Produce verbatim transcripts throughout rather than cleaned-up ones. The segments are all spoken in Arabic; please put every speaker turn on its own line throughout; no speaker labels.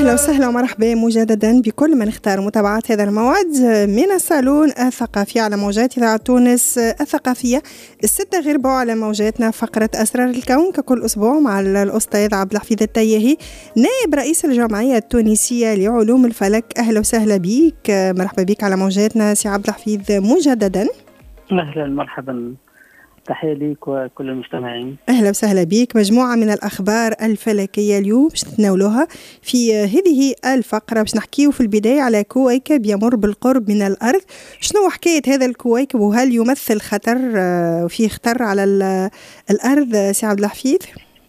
أهلا وسهلا ومرحبا مجددا بكل من اختار متابعة هذا الموعد من الصالون الثقافي على موجات إذاعة تونس الثقافية. الستة غير بو على موجاتنا فقرة أسرار الكون ككل أسبوع مع الأستاذ عبد الحفيظ التياهي نائب رئيس الجمعية التونسية لعلوم الفلك. أهلا وسهلا بك، مرحبا بك على موجاتنا سي عبد الحفيظ مجددا.
أهلا مرحبا، تحية ليك وكل المستمعين.
أهلا وسهلا بك. مجموعة من الأخبار الفلكية اليوم باش نتناولوها في هذه الفقرة. باش نحكيو في البداية على كويكب يمر بالقرب من الأرض. شنو حكاية هذا الكويكب وهل يمثل خطر وفيه خطر على الأرض سي عبد الحفيظ؟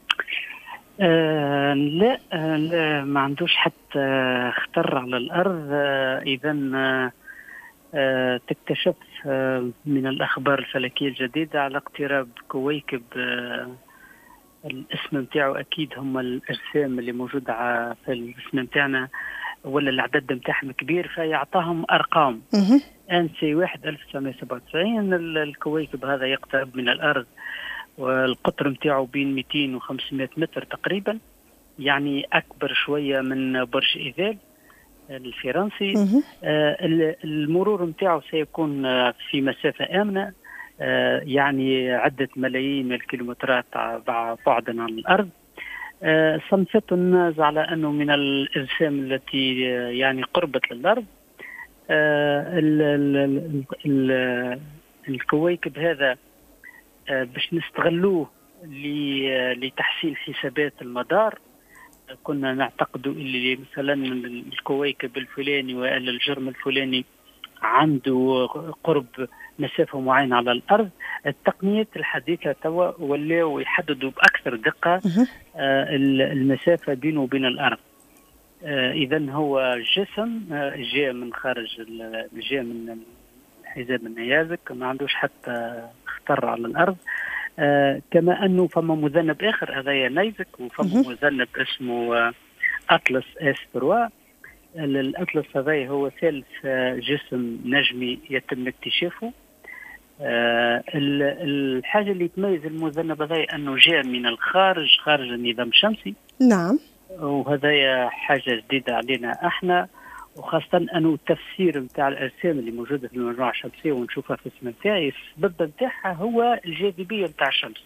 آه لا آه لا ما عندوش حتى خطر على الأرض. آه إذا آه آه تكتشف آه من الأخبار الفلكية الجديدة على اقتراب كويكب. آه الاسم متاعو أكيد هم الأجسام اللي موجودة في الاسم متاعنا ولا العدد متاعهم كبير فيعطاهم أرقام. أنسي واحد ألف وتسعمائة وسبعة وتسعين الكويكب هذا يقترب من الأرض والقطر متاعو بين مئتين وخمسمائة متر تقريبا، يعني أكبر شوية من برج إيفيل الفرنسي. آه المرور متاعو سيكون في مسافة آمنة، آه يعني عدة ملايين من الكيلومترات بعدا عن الأرض. آه صنفته الناس على أنه من الأجسام التي يعني قربت للأرض. آه ال ال ال الكويكب هذا آه باش نستغلوه لتحسين حسابات المدار. كنا نعتقد اللي مثلا الكويكب الفلاني ولا الجرم الفلاني عنده قرب مسافة معينة على الأرض. التقنيات الحديثة توا ولاو يحددوا بأكثر دقة آه المسافة بينه وبين الأرض. آه إذن هو جسم آه جاء من خارج جاء من حزام النيازك، ما عندوش حتى خطر على الأرض. آه كما أنه فما مذنب آخر هذايا نيزك وفما مذنب اسمه آه أطلس إس ثلاثة. الأطلس هذايا هو ثالث آه جسم نجمي يتم اكتشافه. آه الحاجة اللي تميز المذنب هذايا أنه جاء من الخارج خارج النظام الشمسي.
نعم.
وهذايا حاجة جديدة علينا احنا، وخاصة أنه التفسير متاع الأجسام اللي موجودة في المجموعة الشمسية ونشوفها في الاسم متاعي السبب متاعها هو الجاذبية متاع الشمس،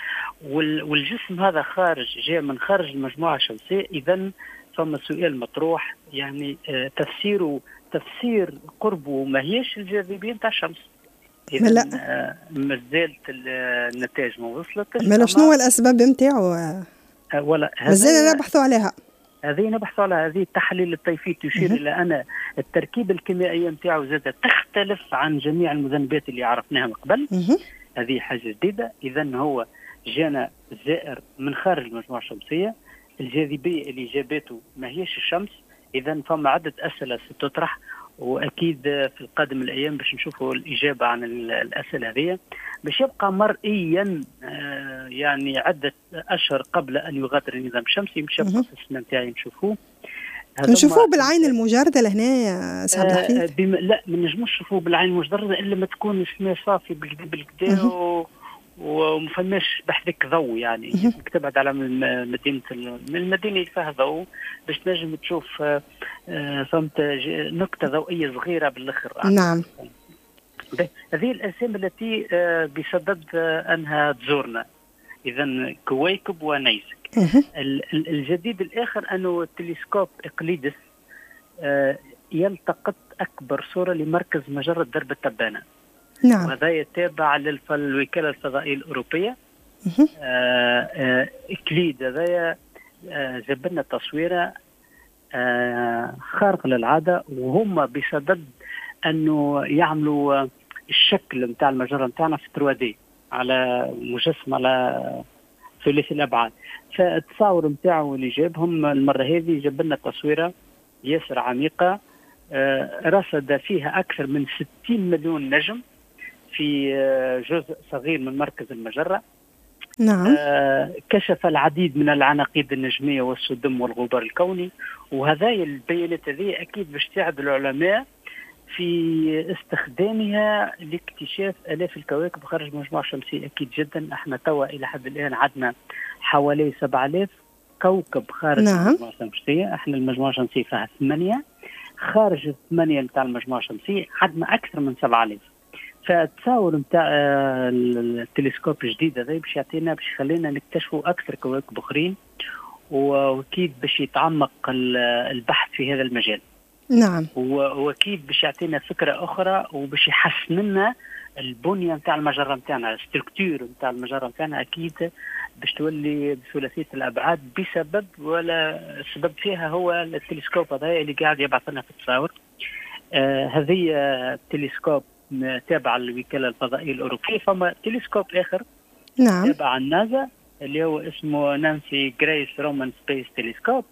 والجسم هذا خارج جاء من خارج المجموعة الشمسية. إذن ثم سؤال مطروح يعني آه تفسيره تفسير قربه ما هيش الجاذبية متاع الشمس. إذن آه ما زالت النتائج ما وصلتش.
ما شنو هو الأسباب متاعه؟
آه ولا
مازال نبحثوا عليها.
هذه نبحثوا على هذه التحليل الطيفي تشير إلى أن التركيبة الكيميائية متاعه زادت تختلف عن جميع المذنبات اللي عرفناها من قبل. هذه حاجة جديدة. إذن هو جانا زائر من خارج المجموعة الشمسية، الجاذبية اللي جابته ما هيش الشمس. إذن فما عدة أسئلة ستطرح، وأكيد في القادم الأيام باش نشوفوا الإجابة عن الأسئلة هذه، باش يبقى مرئيا يعني عدة أشهر قبل أن يغادر النظام الشمسي. مش يبقى في السنة متاعي نشوفوه
نشوفوه بالعين المجردة لهنا يا سي عبد الحفيظ.
بم... لا ما نجموش نشوفوه بالعين المجردة إلا ما تكون السماء صافي بالكدا بالكدا و... وما فماش بحذك ضوء، يعني تبعد على مدينة من المدينة اللي فيها ضوء باش تنجم تشوف فهمت نقطة ضوئية صغيرة بالآخر.
نعم.
هذه الأجسام التي بصدد أنها تزورنا. إذن كويكب ونيزك. الجديد الآخر أنه التلسكوب إقليدس يلتقط أكبر صورة لمركز مجرة درب التبانة.
نعم.
وهذا يتابع للوكالة الفضائية الأوروبية. إقليد هذا جاب لنا تصويرة آه خارق للعادة، وهم بصدد أنه يعملوا الشكل متاع المجرة متاعنا في ثري دي على مجسم على ثلاثي الأبعاد. فالتصاور متاعه اللي جابهم المرة هذه جاب لنا تصويرة ياسر عميقة آه رصد فيها أكثر من ستين مليون نجم في آه جزء صغير من مركز المجرة.
نعم.
آه كشف العديد من العناقيد النجمية والسدم والغبار الكوني، وهذه البيانات هذه أكيد باش تساعد العلماء في استخدامها لاكتشاف آلاف الكواكب خارج المجموعة الشمسية. أكيد جدا. احنا توا إلى حد الآن عندنا حوالي سبعة آلاف كوكب خارج
نعم.
المجموعة الشمسية. احنا المجموعة الشمسية فيها ثمانية، خارج الثمانية نتاع المجموعة الشمسية عندنا أكثر من سبعة آلاف. فالتصاور نتاع التلسكوب الجديد هذا باش يعطينا باش يخلينا نكتشفوا أكثر كواكب أخرين، وأكيد باش يتعمق البحث في هذا المجال.
نعم.
وأكيد باش يعطينا فكرة أخرى وباش يحسن لنا البنية نتاع المجرة نتاعنا، الستركتور نتاع المجرة نتاعنا أكيد باش تولي بثلاثية الأبعاد بسبب ولا السبب فيها هو التلسكوب هذا اللي قاعد يبعث لنا في التصاور. آه هذه التلسكوب تابع للوكالة الفضائية الأوروبية. فما تلسكوب آخر
نعم
تابع النازا اللي هو اسمه نانسي جريس رومان سبيس تلسكوب.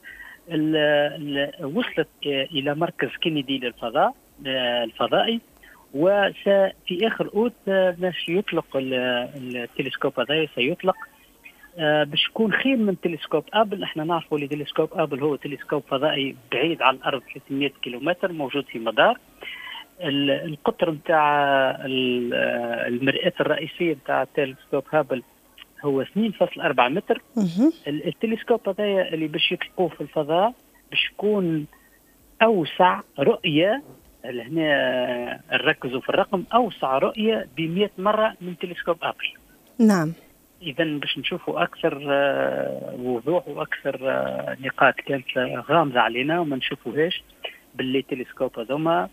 وصلت إلى مركز كينيدي للفضاء الفضائي، وفي آخر أوت باش يطلق التلسكوب هذا سيطلق باش يكون خير من تلسكوب آبل. احنا نعرفوا اللي تلسكوب آبل هو تلسكوب فضائي بعيد عن الأرض ثلاثمئة كيلومتر موجود في مدار. القطر نتاع المرآة الرئيسية نتاع تلسكوب هابل هو اثنين فاصلة أربعة متر. التلسكوب هذا اللي باش يطلقوه في الفضاء باش يكون أوسع رؤية، هنا نركزوا في الرقم، أوسع رؤية بمئة مرة من تلسكوب آبل.
نعم.
إذا باش نشوفوا أكثر وضوح وأكثر نقاط كانت غامضة علينا وما نشوفوهاش باللي تلسكوب هذوما.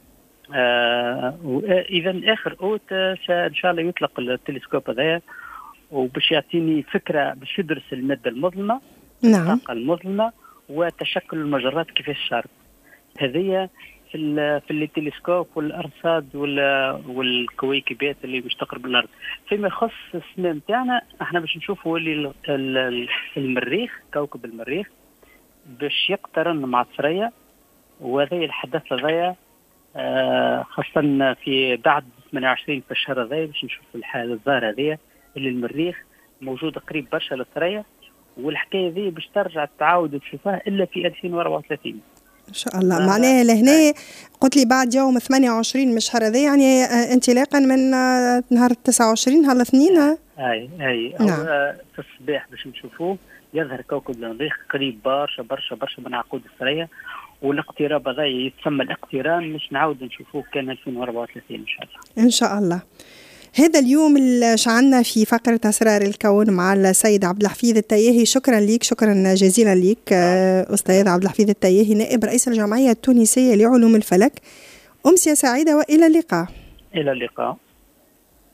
إذا آخر أوت إن شاء الله يطلق التلسكوب هذا، وباش يعطيني فكرة باش يدرس المادة المظلمة،
نعم،
الطاقة المظلمة وتشكل المجرات كيفاش صارت. هذه في في التلسكوب والارصاد والكويكبات اللي مش تقرب الارض. فيما يخص السنه نتاعنا احنا باش نشوفوا اللي المريخ، كوكب المريخ باش يقترن مع الثريا، وهذا الحدث هذايا خاصه في بعد ثمانية وعشرين في الشهر هذا باش نشوف الحاله الظاهره هذه اللي المريخ موجود قريب برشا للثريا، والحكايه ذي باش ترجع تعاود تشوفها الا في ألفين وأربعة وثلاثين
ان شاء الله. معناها لهنا قلت لي بعد يوم ثمانية وعشرين من الشهر هذا، يعني انطلاقا من نهار تسعة وعشرين نهار الاثنين.
اي اي
نعم.
في الصباح باش نشوفوه يظهر كوكب المريخ قريب برشا برشا برشا من عقود الثريا، والاقتراب هذا يتسمى الاقتران، مش نعاود نشوفوه كان ألفين وأربعة وثلاثين ان شاء الله.
ان شاء الله. هذا اليوم اللي شعلنا في فقرة أسرار الكون مع السيد عبد الحفيظ التياهي. شكرا لك، شكرا جزيلا لك أستاذ عبد الحفيظ التياهي، نائب رئيس الجمعية التونسية لعلوم الفلك. أمسية سعيدة وإلى اللقاء.
إلى اللقاء.